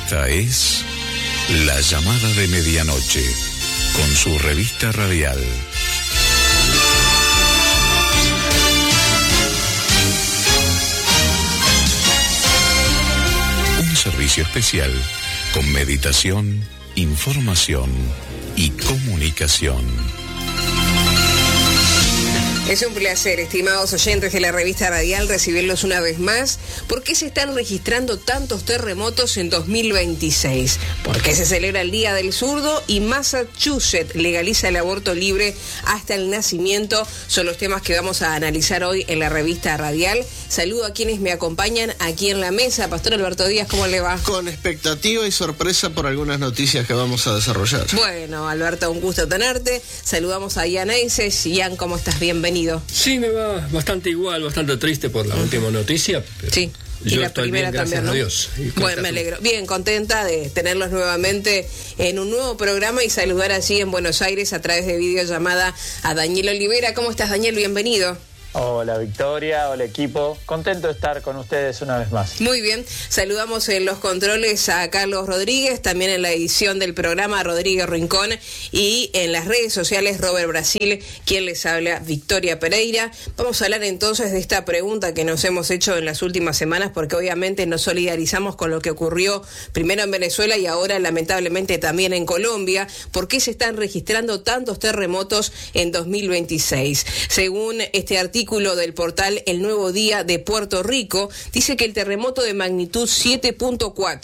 Esta es La Llamada de Medianoche, con su revista radial. Un servicio especial con meditación, información y comunicación. Es un placer, estimados oyentes de la revista radial, recibirlos una vez más. ¿Por qué se están registrando tantos terremotos en 2026? ¿Por qué se celebra el Día del Zurdo? Y Massachusetts legaliza el aborto libre hasta el nacimiento. Son los temas que vamos a analizar hoy en la revista radial. Saludo a quienes me acompañan aquí en la mesa. Pastor Alberto Díaz, ¿cómo le va? Con expectativa y sorpresa por algunas noticias que vamos a desarrollar. Bueno, Alberto, un gusto tenerte. Saludamos a Ian Aises. Ian, ¿cómo estás? Bienvenido. Sí, me va bastante igual, bastante triste por la última noticia. Pero sí. Y yo la estoy primera bien, gracias también, ¿no? a Dios. Bueno, me alegro. Bien, contenta de tenerlos nuevamente en un nuevo programa y saludar allí en Buenos Aires a través de videollamada a Daniel Olivera. ¿Cómo estás, Daniel? Bienvenido. Hola Victoria, hola equipo, contento de estar con ustedes una vez más. Muy bien, saludamos en los controles a Carlos Rodríguez, también en la edición del programa Rodríguez Rincón y en las redes sociales Robert Brasil, quien les habla, Victoria Pereira. Vamos a hablar entonces de esta pregunta que nos hemos hecho en las últimas semanas porque obviamente nos solidarizamos con lo que ocurrió primero en Venezuela y ahora lamentablemente también en Colombia. ¿Por qué se están registrando tantos terremotos en 2026? Según este artículo del portal El Nuevo Día de Puerto Rico, dice que el terremoto de magnitud 7.4